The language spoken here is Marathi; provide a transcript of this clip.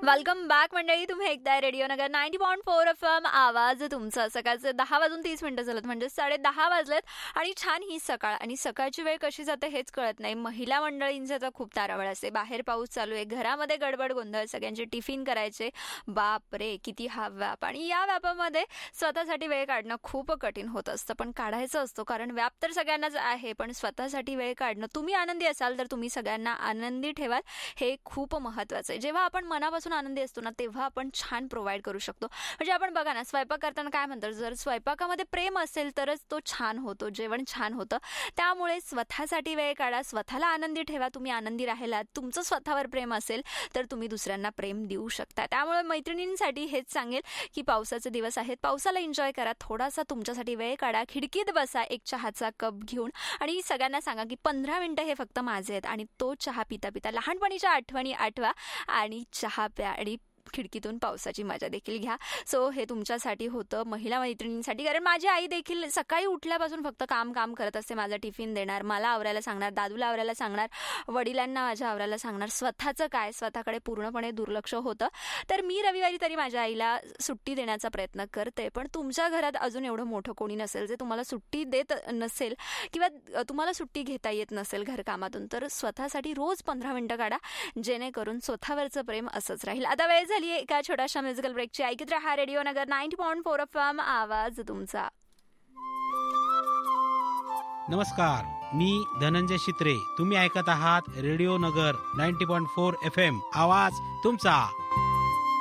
वेलकम बॅक मंडळी. तुम्ही ऐकताय रेडिओ नगर 90.4 FM. आवाज तुमचा. सकाळचे 10:30 झालेत, म्हणजे 10:30 वाजलेत आणि छान ही सकाळ. आणि सकाळची वेळ कशी जाते हेच कळत नाही. महिला मंडळींचा तर खूप तारावळ असते. बाहेर पाऊस चालू आहे, घरामध्ये गडबड गोंधळ, सगळ्यांचे टिफिन करायचे. बाप रे, किती हा व्याप. आणि या व्यापामध्ये स्वतःसाठी वेळ काढणं खूप कठीण होत असतं, पण काढायचं असतो. कारण व्याप तर सगळ्यांनाच आहे, पण स्वतःसाठी वेळ काढणं. तुम्ही आनंदी असाल तर तुम्ही सगळ्यांना आनंदी ठेवाल, हे खूप महत्त्वाचं आहे. जेव्हा आपण मनापासून आनंदी असतो ना, तेव्हा आपण छान प्रोव्हाइड करू शकतो. म्हणजे आपण बघा ना, स्वयंपाक करताना काय म्हणतात, जर स्वयंपाकामध्ये प्रेम असेल तरच तो छान होतो, जेवण छान होतं. त्यामुळे स्वतःसाठी वेळ काढा, स्वतःला आनंदी ठेवा. तुम्ही आनंदी राहिलात, तुमचं स्वतःवर प्रेम असेल तर तुम्ही दुसऱ्यांना प्रेम देऊ शकता. त्यामुळे मैत्रिणींसाठी हेच सांगेल की पावसाचे दिवस आहेत, पावसाला एन्जॉय करा, थोडासा तुमच्यासाठी वेळ काढा, खिडकीत बसा एक चहाचा कप घेऊन आणि सगळ्यांना सांगा की 15 मिनिटं हे फक्त माझे आहेत. आणि तो चहा पिता पिता लहानपणीच्या आठवणी आठवा आणि चहा प्या आणि खिडकीतून पावसाची मजा देखील घ्या. सो हे तुमच्यासाठी होतं, महिला मैत्रिणींसाठी. कारण माझी आई देखील सकाळी उठल्यापासून फक्त काम काम करत असते. माझा टिफिन देणार, मला आवरायला सांगणार, दादूला आवरायला सांगणार, वडिलांना माझ्या आवरायला सांगणार. स्वतःचं काय, स्वतःकडे पूर्णपणे दुर्लक्ष होतं. तर मी रविवारी तरी माझ्या आईला सुट्टी देण्याचा प्रयत्न करते. पण तुमच्या घरात अजून एवढं मोठं कोणी नसेल जे तुम्हाला सुट्टी देत नसेल किंवा तुम्हाला सुट्टी घेता येत नसेल घरकामातून, तर स्वतःसाठी रोज 15 मिनिटं काढा, जेणेकरून स्वतःवरचं प्रेम असंच राहील. आता वेळ झाली एका छोट्याशा म्युझिकल ब्रेकची. ऐकत रहा रेडिओ नगर 90.4 FM. आवाज तुमचा. नमस्कार, मी धनंजय शित्रे. तुम्ही ऐकत आहात रेडिओ नगर 90.4 FM. आवाज तुमचा.